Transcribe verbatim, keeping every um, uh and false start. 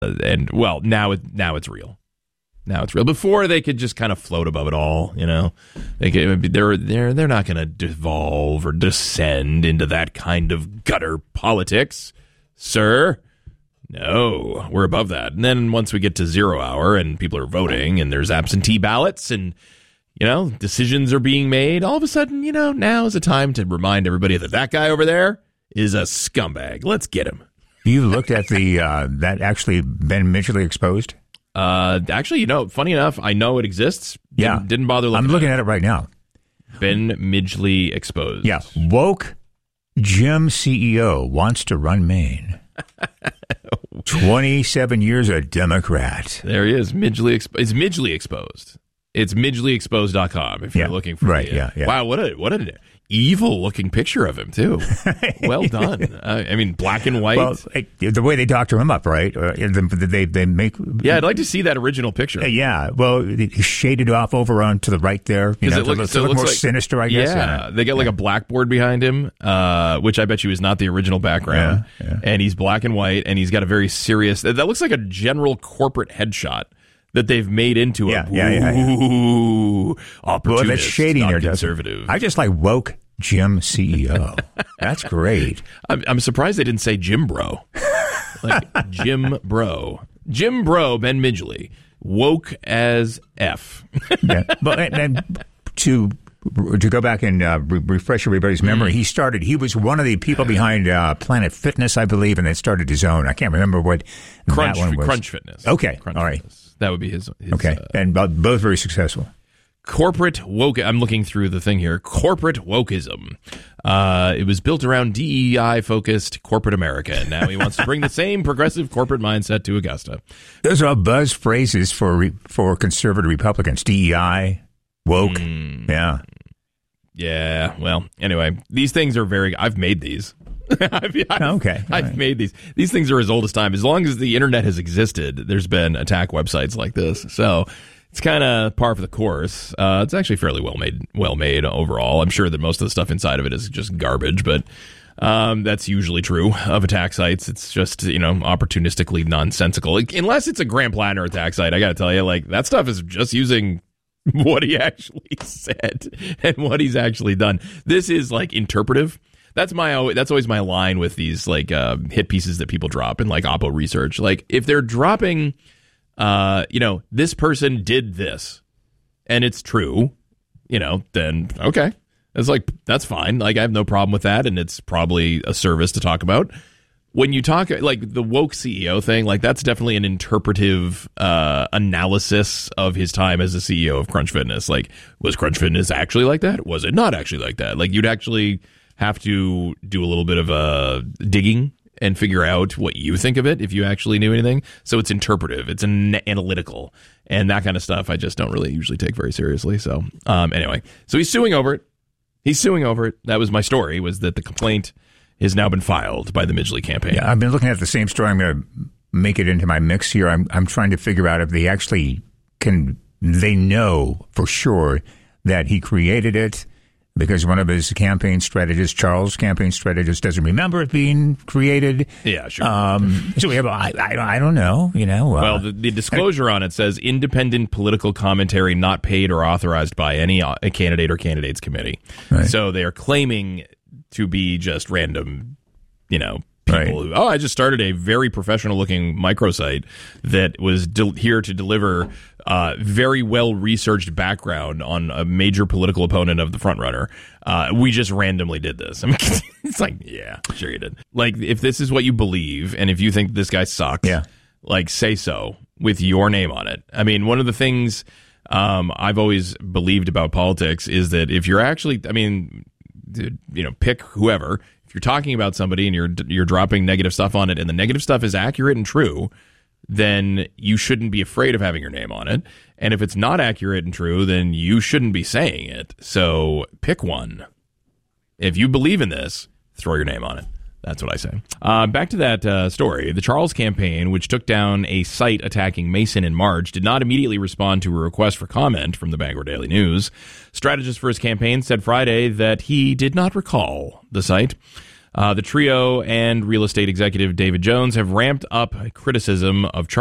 and well, now it now it's real. Now it's real. Before they could just kind of float above it all, you know. They could, they're they're they're not going to devolve or descend into that kind of gutter politics, sir. No, we're above that. And then once we get to zero hour and people are voting and there's absentee ballots and, you know, decisions are being made, all of a sudden, you know, now is the time to remind everybody that that guy over there is a scumbag. Let's get him. You looked at the uh, that actually been Midgley exposed? Uh, actually, you know, funny enough, I know it exists. Didn't, Yeah. Didn't bother looking I'm looking at at it right now. Ben Midgley exposed. Yeah. Woke Jim C E O wants to run Maine. twenty-seven years a Democrat. There he is. Midgley expo- It's Midgley exposed. It's midgley exposed dot com if you're Yeah, looking for right, the, uh, yeah, yeah. Wow, what a what an evil looking picture of him too. Well done. Uh, I mean, black and white. Well, the way they doctor him up, right? Uh, they they make. Yeah, I'd like to see that original picture. Uh, yeah, well, it's shaded off over on to the right there. You know, it look, to, so to it look looks more like, sinister, I guess. Yeah, they get like a blackboard behind him, uh, which I bet you is not the original background. Yeah, yeah. And he's black and white, and he's got a very serious. That looks like a general corporate headshot that they've made into Yeah, a yeah, yeah, yeah. ooh, opportunist, Well, that shading not there, doesn't it? conservative. I just like woke Jim C E O. That's great. I'm, I'm surprised they didn't say Jim Bro. Like Jim Bro. Jim Bro, Ben Midgley. Woke as F. Yeah. But and, and to to go back and uh, re- refresh everybody's memory, Mm. he started. He was one of the people behind uh, Planet Fitness, I believe, and then started his own. I can't remember what Crunch, that one was. Crunch Fitness. Okay. Crunch All right. Fitness. That would be his. his Okay, uh, and bo- both very successful. corporate woke. I'm looking through the thing here. Corporate wokeism. Uh, it was built around D E I-focused corporate America, and now he wants to bring the same progressive corporate mindset to Augusta. Those are all buzz phrases for re- for conservative Republicans. D E I, woke. Mm. Yeah. Yeah. Well, anyway, these things are very. I've made these. I've, I've, Okay. All I've right. made these. These things are as old as time. As long as the internet has existed, there's been attack websites like this. So it's kind of par for the course. Uh, it's actually fairly well made. Well made overall. I'm sure that most of the stuff inside of it is just garbage, but um, that's usually true of attack sites. It's just, you know, opportunistically nonsensical. Like, unless it's a Graham Plattner attack site, I got to tell you, like that stuff is just using what he actually said and what he's actually done. This is like interpretive. That's my that's always my line with these like uh, hit pieces that people drop in like Oppo research. Like if they're dropping, uh, you know, this person did this, and it's true, you know, then okay, it's like that's fine. Like I have no problem with that, and it's probably a service to talk about. When you talk like the woke C E O thing, like that's definitely an interpretive uh, analysis of his time as a C E O of Crunch Fitness. Like, was Crunch Fitness actually like that? Was it not actually like that? Like, you'd actually have to do a little bit of uh, digging and figure out what you think of it if you actually knew anything. So it's interpretive, it's an analytical, and that kind of stuff I just don't really usually take very seriously. So um, anyway, so he's suing over it. He's suing over it. That was my story, was that the complaint has now been filed by the Midgley campaign. Yeah, I've been looking at the same story. I'm going to make it into my mix here. I'm I'm trying to figure out if they actually can. They know for sure that he created it, because one of his campaign strategists, Charles' campaign strategist, doesn't remember it being created. Yeah, sure. Um, so we have, I, I, I don't know, you know. Uh, Well, the, the disclosure on it says independent political commentary not paid or authorized by any uh, candidate or candidates committee. Right. So they are claiming to be just random, you know, people Right. who, oh, I just started a very professional looking microsite that was del- here to deliver uh, very well researched background on a major political opponent of the frontrunner. Uh, we just randomly did this. I mean, it's like, yeah, sure you did. Like, if this is what you believe, and if you think this guy sucks, Yeah. like, say so with your name on it. I mean, one of the things um, I've always believed about politics is that if you're actually, I mean, you know, pick whoever. If you're talking about somebody and you're you're dropping negative stuff on it, and the negative stuff is accurate and true, then you shouldn't be afraid of having your name on it. And if it's not accurate and true, then you shouldn't be saying it. So pick one. If you believe in this, throw your name on it. That's what I say. Uh, back to that uh, story. The Charles campaign, which took down a site attacking Mason in March, did not immediately respond to a request for comment from the Bangor Daily News. Strategist for his campaign said Friday that he did not recall the site. Uh, the trio and real estate executive David Jones have ramped up criticism of Charles